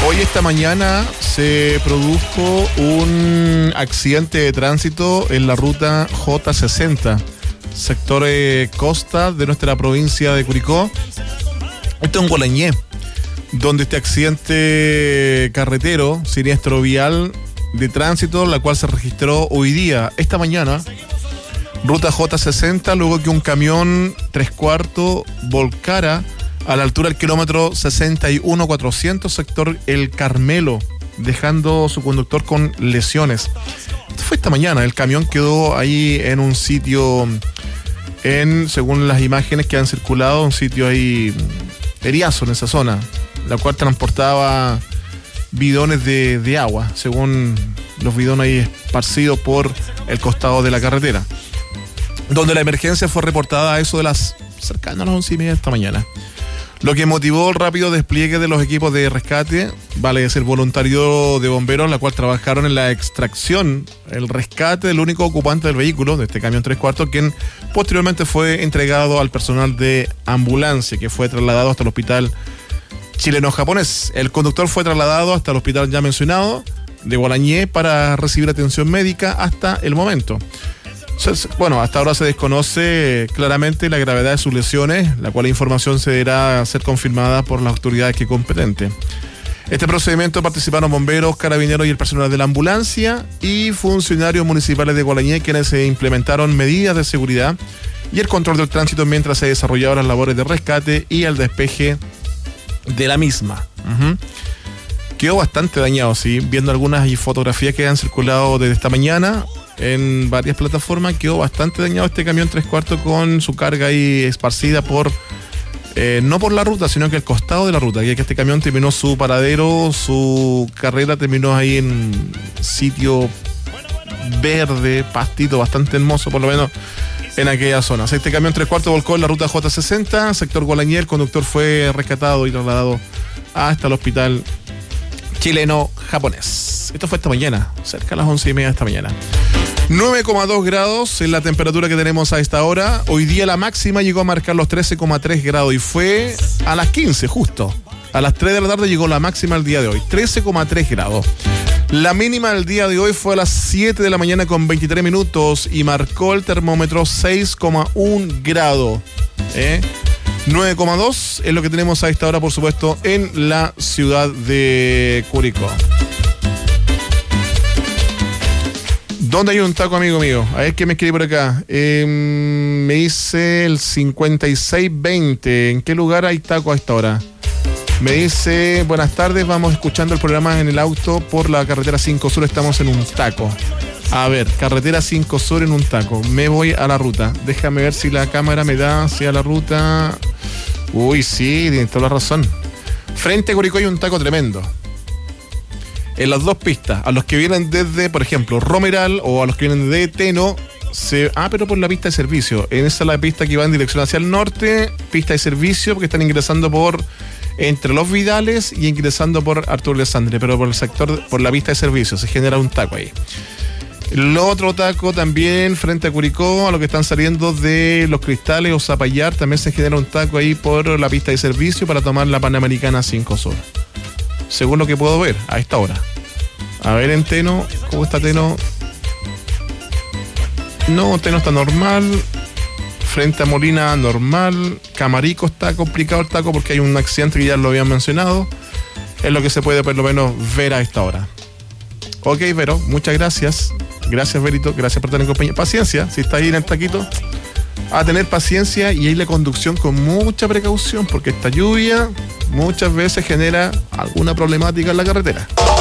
Hoy esta mañana se produjo un accidente de tránsito en la ruta J60, sector costa de nuestra provincia de Curicó. Esto en Gualañé, donde este accidente carretero, siniestro vial de tránsito, la cual se registró hoy día, esta mañana, ruta J60, luego que un camión 3/4 volcara a la altura del kilómetro 61.400, sector El Carmelo, dejando su conductor con lesiones. Esto fue esta mañana. El camión quedó ahí en un sitio, según las imágenes que han circulado, un sitio ahí eriazo en esa zona, la cual transportaba bidones de agua, según los bidones ahí esparcidos por el costado de la carretera, donde la emergencia fue reportada a eso de las cercanas a las 11:30 de esta mañana. Lo que motivó el rápido despliegue de los equipos de rescate, vale decir voluntarios de bomberos, la cual trabajaron en la extracción, el rescate del único ocupante del vehículo, de este camión 3/4, quien posteriormente fue entregado al personal de ambulancia, que fue trasladado hasta el hospital chileno-japonés. El conductor fue trasladado hasta el hospital ya mencionado, de Gualañé, para recibir atención médica hasta el momento. Bueno, hasta ahora se desconoce claramente la gravedad de sus lesiones, la cual información se deberá ser confirmada por las autoridades que competenten. Este procedimiento participaron bomberos, carabineros y el personal de la ambulancia y funcionarios municipales de Gualañé, quienes se implementaron medidas de seguridad y el control del tránsito mientras se desarrollaban las labores de rescate y el despeje de la misma. Quedó bastante dañado, sí, viendo algunas fotografías que han circulado desde esta mañana en varias plataformas. Quedó bastante dañado este camión 3/4 con su carga ahí esparcida por no por la ruta, sino que al costado de la ruta, ya que este camión terminó su paradero, su carrera terminó ahí en sitio verde, pastito bastante hermoso, por lo menos en aquella zona. Este camión 3/4 volcó en la ruta J60, sector Gualañé. El conductor fue rescatado y trasladado hasta el hospital chileno-japonés. Esto fue esta mañana, cerca a las 11:30 de esta mañana. 9,2 grados en la temperatura que tenemos a esta hora. Hoy día la máxima llegó a marcar los 13,3 grados y fue a las 15 justo. A las 3 de la tarde llegó la máxima el día de hoy, 13,3 grados. La mínima del día de hoy fue a las 7 de la mañana con 23 minutos y marcó el termómetro 6,1 grados. 9,2 es lo que tenemos a esta hora, por supuesto, en la ciudad de Curicó. ¿Dónde hay un taco, amigo mío? A ver qué me escribe por acá. Me dice el 5620. ¿En qué lugar hay taco a esta hora? Me dice, buenas tardes, vamos escuchando el programa en el auto por la carretera 5 Sur, estamos en un taco. A ver, carretera 5 Sur en un taco. Me voy a la ruta. Déjame ver si la cámara me da hacia la ruta. Uy, sí, tienes toda la razón. Frente a Curicó hay un taco tremendo. En las dos pistas, a los que vienen desde, por ejemplo, Romeral o a los que vienen de Teno, pero por la pista de servicio. En esa es la pista que va en dirección hacia el norte, pista de servicio, porque están ingresando entre los Vidales y ingresando por Arturo Alessandri, pero por el sector, por la pista de servicio, se genera un taco ahí. El otro taco también frente a Curicó, a los que están saliendo de Los Cristales o Zapallar, también se genera un taco ahí por la pista de servicio para tomar la Panamericana 5 Sur. Según lo que puedo ver a esta hora. A ver en Teno, ¿cómo está Teno? No, Teno está normal. Frente a Molina, normal. Camarico está complicado el taco porque hay un accidente que ya lo habían mencionado. Es lo que se puede por lo menos ver a esta hora. Ok, Vero, muchas gracias. Gracias, Verito, gracias por estar en compañía. Paciencia, si está ahí en el taquito, a tener paciencia y ahí la conducción con mucha precaución, porque esta lluvia muchas veces genera alguna problemática en la carretera.